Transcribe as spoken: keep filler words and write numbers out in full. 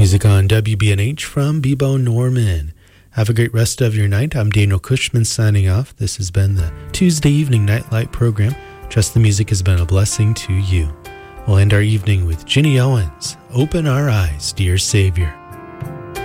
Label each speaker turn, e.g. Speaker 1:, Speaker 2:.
Speaker 1: Music on W B N H from Bebo Norman. Have a great rest of your night. I'm Daniel Cushman signing off. This has been the Tuesday Evening Nightlight program. Trust the music has been a blessing to you. We'll end our evening with Ginny Owens, Open Our Eyes, Dear Savior.